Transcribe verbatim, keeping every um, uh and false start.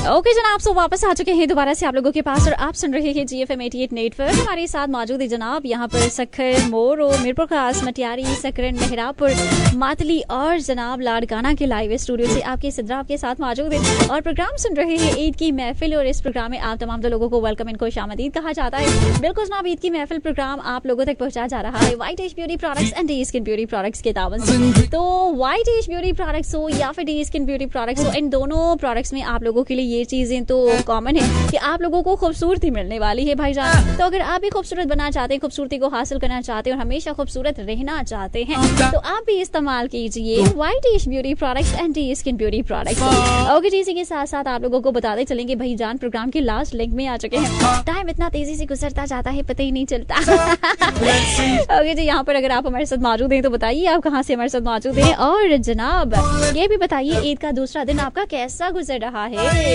Okay जनाब, सो वापस आ चुके हैं दोबारा से आप लोगों के पास और आप सुन रहे हैं जी एफ एम अठासी नेटवर्क। हमारे साथ मौजूद है जनाब यहाँ पर सखर, मोरो, मीरपुर खास, मटियारी, सकरन, मेहरापुर, मातली और जनाब लाड़काना के लाइव स्टूडियो से आपके सिद्रा आपके साथ मौजूद है और प्रोग्राम सुन रहे हैं ईद की महफिल। और इस प्रोग्राम में आप तमाम लोगों को वेलकम, इनको खुशामदीद कहा जाता है। बिल्कुल जनाब, ईद की महफिल प्रोग्राम आप लोगों तक पहुंचाया जा रहा है white as beauty products and D skin beauty products के तावन से। तो व्हाइट एज ब्यूटी प्रोडक्ट्स हो या फिर डी स्किन ब्यूटी प्रोडक्ट्स हो, इन दोनों प्रोडक्ट्स में आप लोगों के लिए ये चीजें तो कॉमन है कि आप लोगों को खूबसूरती मिलने वाली है भाईजान। तो अगर आप भी खूबसूरत बनना चाहते हैं, खूबसूरती को हासिल करना चाहते हैं और हमेशा खूबसूरत रहना चाहते हैं, तो आप भी इस्तेमाल कीजिए white as beauty products and D skin beauty products. Okay जी, इसी के साथ साथ आप लोगों को बताते चलेंगे भाईजान प्रोग्राम के लास्ट लिंक में आ चुके हैं। टाइम इतना तेजी से गुजरता जाता है, पता ही नहीं चलता। ओके जी, यहाँ पर अगर आप हमारे साथ मौजूद हैं तो बताइए आप कहाँ से हमारे साथ मौजूद हैं और जनाब ये भी बताइए ईद का दूसरा दिन आपका कैसा गुजर रहा है।